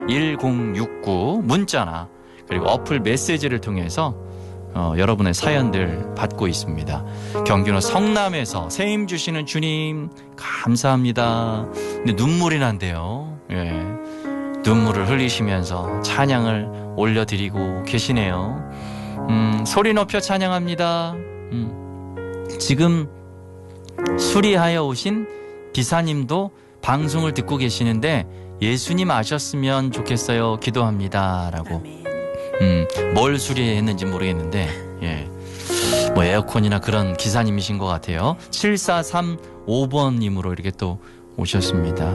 1069 문자나 그리고 어플 메시지를 통해서 여러분의 사연들 받고 있습니다. 경기도 성남에서 세임 주시는 주님 감사합니다. 근데 눈물이 난대요. 예. 눈물을 흘리시면서 찬양을 올려드리고 계시네요. 소리 높여 찬양합니다. 지금 수리하여 오신 비사님도 방송을 듣고 계시는데 예수님 아셨으면 좋겠어요. 기도합니다. 라고. 뭘 수리했는지 모르겠는데, 예. 뭐 에어컨이나 그런 기사님이신 것 같아요. 7435번님으로 이렇게 또 오셨습니다.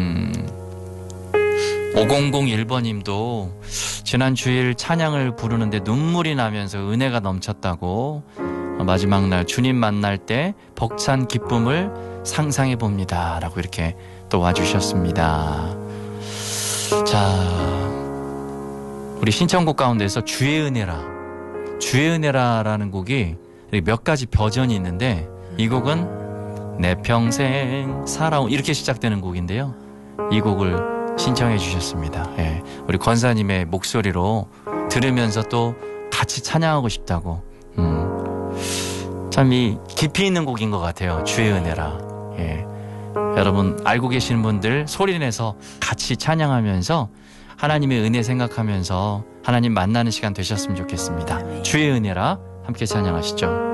5001번님도 지난 주일 찬양을 부르는데 눈물이 나면서 은혜가 넘쳤다고 마지막 날 주님 만날 때 벅찬 기쁨을 상상해 봅니다. 라고 이렇게 또 와주셨습니다. 자, 우리 신청곡 가운데서 주의 은혜라라는 곡이 몇 가지 버전이 있는데 이 곡은 내 평생 살아온 이렇게 시작되는 곡인데요. 이 곡을 신청해 주셨습니다. 예, 우리 권사님의 목소리로 들으면서 또 같이 찬양하고 싶다고. 참 이 깊이 있는 곡인 것 같아요. 주의 은혜라. 예, 여러분 알고 계시는 분들 소리내서 같이 찬양하면서 하나님의 은혜 생각하면서 하나님 만나는 시간 되셨으면 좋겠습니다. 주의 은혜라 함께 찬양하시죠.